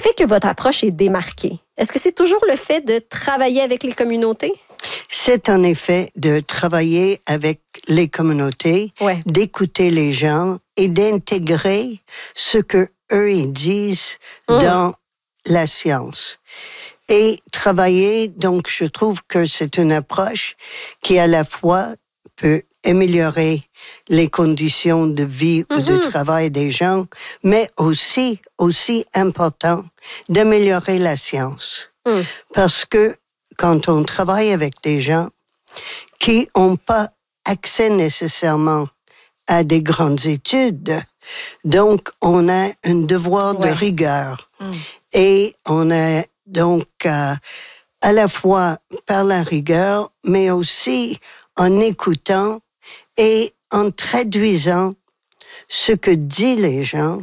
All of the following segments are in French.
fait que votre approche est démarquée? Est-ce que c'est toujours le fait de travailler avec les communautés? C'est en effet de travailler avec les communautés, d'écouter les gens et d'intégrer ce que eux ils disent dans la science. Et travailler, donc je trouve que c'est une approche qui à la fois peut améliorer les conditions de vie ou de travail des gens, mais aussi important, d'améliorer la science. Parce que quand on travaille avec des gens qui n'ont pas accès nécessairement à des grandes études, donc on a un devoir de rigueur. Et on a donc à la fois par la rigueur, mais aussi en écoutant et en traduisant ce que disent les gens,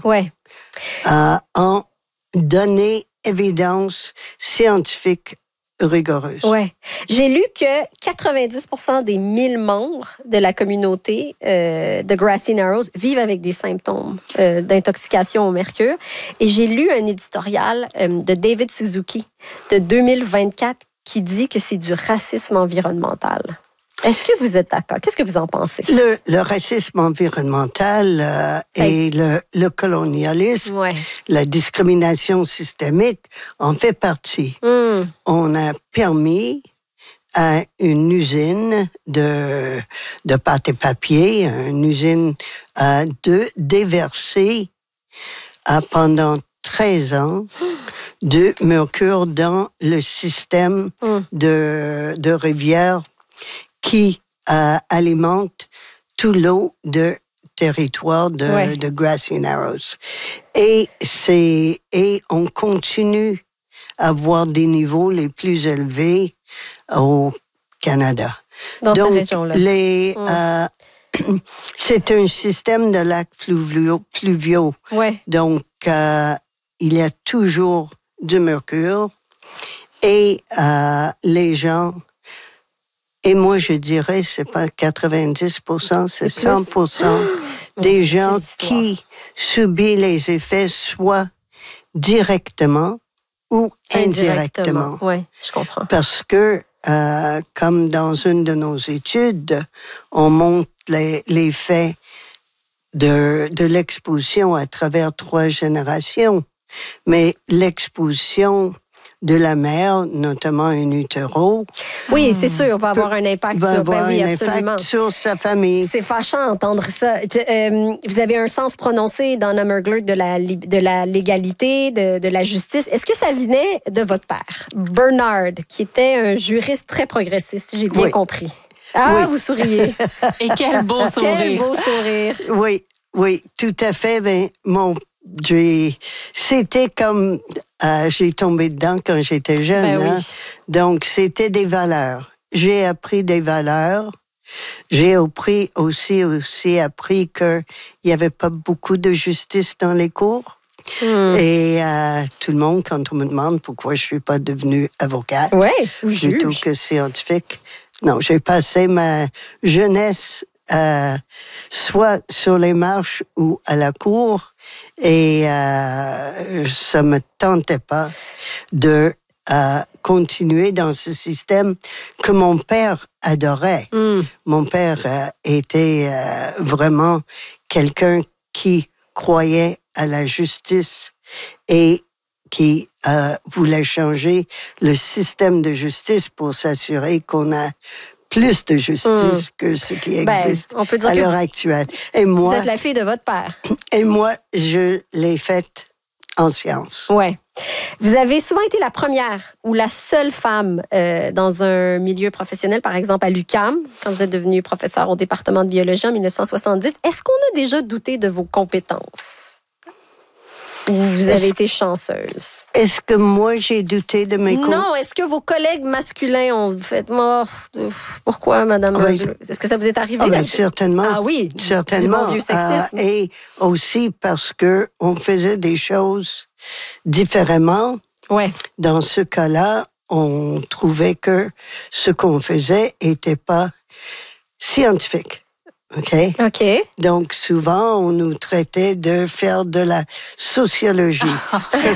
en donner évidence scientifique rigoureuse. Ouais. J'ai lu que 90% des 1000 membres de la communauté de Grassy Narrows vivent avec des symptômes d'intoxication au mercure. Et j'ai lu un éditorial de David Suzuki de 2024 qui dit que c'est du racisme environnemental. Est-ce que vous êtes d'accord? Qu'est-ce que vous en pensez? Le racisme environnemental et le colonialisme, la discrimination systémique en fait partie. On a permis à une usine de pâte et papier, une usine de déverser pendant 13 ans de mercure dans le système de rivières qui alimente tout l'eau de territoire de Grassy Narrows. Et on continue à avoir des niveaux les plus élevés au Canada. Dans ces régions-là. C'est un système de lacs pluviaux. Donc, il y a toujours du mercure et les gens. Et moi, je dirais, c'est pas 90%, c'est 100% des gens qui subissent les effets soit directement ou indirectement. Oui, je comprends. Parce que, comme dans une de nos études, on montre l'effet de l'exposition à travers 3 générations. Mais l'exposition de la mère, notamment in utero. Oui, c'est sûr, va avoir un impact sur sa famille. C'est fâchant d'entendre ça. Vous avez un sens prononcé dans Nomerglurt de la légalité, de la justice. Est-ce que ça venait de votre père, Bernard, qui était un juriste très progressiste, si j'ai bien compris? Vous souriez. Et quel beau sourire. Quel beau sourire. Oui, tout à fait. Ben, c'était comme j'ai tombé dedans quand j'étais jeune. Donc, c'était des valeurs. J'ai appris des valeurs. J'ai aussi appris qu'il n'y avait pas beaucoup de justice dans les cours. Et tout le monde, quand on me demande pourquoi je ne suis pas devenue avocate, plutôt que scientifique, non, j'ai passé ma jeunesse soit sur les marches ou à la cour, et ça me tentait pas de continuer dans ce système que mon père adorait. Mon père était vraiment quelqu'un qui croyait à la justice et qui voulait changer le système de justice pour s'assurer qu'on a plus de justice que ce qui existe on peut dire à l'heure actuelle. Et moi, vous êtes la fille de votre père. Et moi, je l'ai faite en sciences. Ouais. Vous avez souvent été la première ou la seule femme dans un milieu professionnel, par exemple à l'UQAM, quand vous êtes devenue professeure au département de biologie en 1970. Est-ce qu'on a déjà douté de vos compétences? Ou vous avez été chanceuse? Est-ce que moi, j'ai douté de mes compétences? Non, est-ce que vos collègues masculins ont fait mort? Pourquoi, Madame? Est-ce que ça vous est arrivé? Certainement. Ah oui, certainement. Du bon vieux sexisme. Et aussi parce que on faisait des choses différemment. Dans ce cas-là, on trouvait que ce qu'on faisait n'était pas scientifique. OK. OK. Donc, souvent, on nous traitait de faire de la sociologie. Ça,